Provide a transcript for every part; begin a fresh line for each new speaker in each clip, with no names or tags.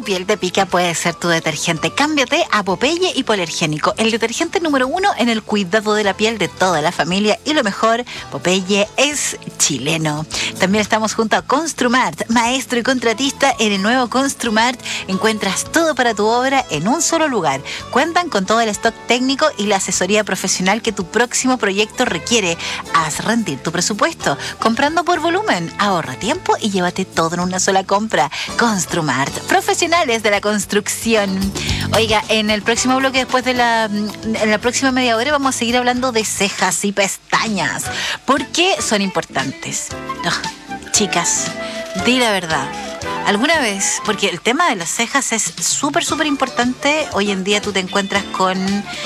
piel te pica puede ser tu detergente. Cámbiate a Popeye Hipoalergénico, el detergente número 1 en el cuidado de la piel de toda la familia. Y lo mejor, Popeye es chileno. También estamos junto a Construmart, maestro y contratista. En el nuevo Construmart encuentras todo para tu obra en un solo lugar. Cuentan con todo el stock técnico y la asesoría profesional que tu próximo proyecto requiere. Haz rendir tu presupuesto comprando por volumen. Ahorra tiempo y llévate todo en una sola compra. Construmart, profesionales de la construcción. Oiga, en el próximo bloque, en la próxima media hora, vamos a seguir hablando de cejas y pestañas. ¿Por qué son importantes? Chicas, di la verdad. ¿Alguna vez? Porque el tema de las cejas es súper, súper importante. Hoy en día tú te encuentras con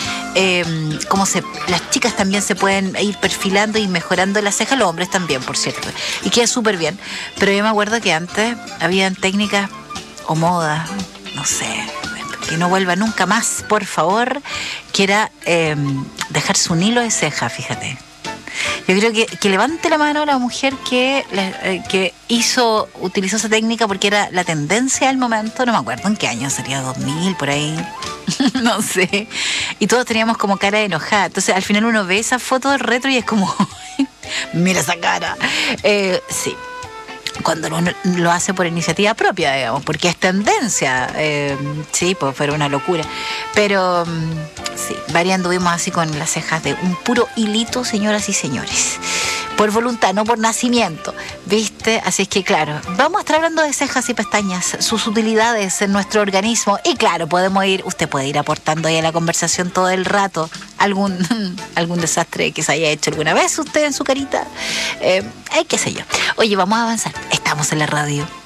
las chicas también se pueden ir perfilando y mejorando las cejas, los hombres también, por cierto. Y queda súper bien. Pero yo me acuerdo que antes habían técnicas o modas, no sé, que no vuelva nunca más, por favor, que era dejarse un hilo de ceja, fíjate. Yo creo que levante la mano la mujer que utilizó esa técnica porque era la tendencia del momento. No me acuerdo en qué año, sería 2000, por ahí. No sé. Y todos teníamos como cara de enojada. Entonces al final uno ve esa foto del retro y es como, mira esa cara. Sí. Cuando uno lo hace por iniciativa propia, digamos, porque es tendencia. Sí, pues fue una locura. Pero sí, varias anduvimos así con las cejas de un puro hilito, señoras y señores. Por voluntad, no por nacimiento, ¿viste? Así es que, claro, vamos a estar hablando de cejas y pestañas, sus utilidades en nuestro organismo. Y claro, usted puede ir aportando ahí a la conversación todo el rato algún desastre que se haya hecho alguna vez usted en su carita. Qué sé yo. Oye, vamos a avanzar. Estamos en la radio.